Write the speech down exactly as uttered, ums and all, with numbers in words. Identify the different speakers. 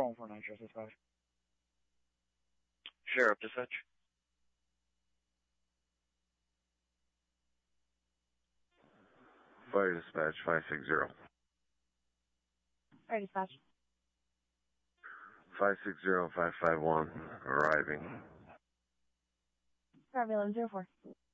Speaker 1: four one four nine, Sheriff Dispatch.
Speaker 2: Sheriff Dispatch.
Speaker 3: Fire Dispatch five six zero.
Speaker 4: Fire Dispatch.
Speaker 3: five six zero five five one, arriving.
Speaker 4: Bravo eleven zero four.